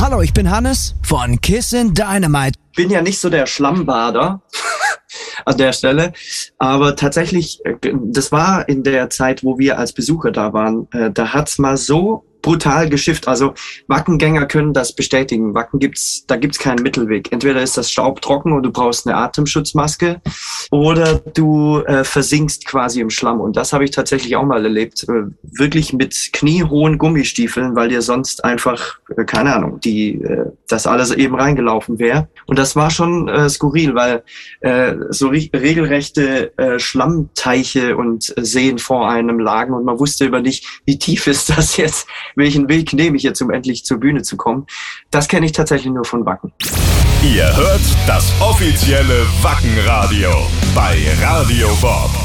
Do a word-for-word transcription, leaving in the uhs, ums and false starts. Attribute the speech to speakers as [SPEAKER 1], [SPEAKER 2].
[SPEAKER 1] Hallo, ich bin Hannes von Kissin' Dynamite.
[SPEAKER 2] Ich bin ja nicht so der Schlammbader an der Stelle, aber tatsächlich, das war in der Zeit, wo wir als Besucher da waren, da hat's mal so brutal geschifft. Also Wackengänger können das bestätigen. Wacken gibt's, da gibt's keinen Mittelweg. Entweder ist das Staub trocken und du brauchst eine Atemschutzmaske oder du äh, versinkst quasi im Schlamm. Und das habe ich tatsächlich auch mal erlebt. Äh, wirklich mit kniehohen Gummistiefeln, weil dir sonst einfach, äh, keine Ahnung, die äh, das alles eben reingelaufen wäre. Und das war schon äh, skurril, weil äh, so re- regelrechte äh, Schlammteiche und äh, Seen vor einem lagen und man wusste über nicht, wie tief ist das jetzt. Welchen Weg nehme ich jetzt, um endlich zur Bühne zu kommen? Das kenne ich tatsächlich nur von Wacken.
[SPEAKER 3] Ihr hört das offizielle Wackenradio bei Radio Bob.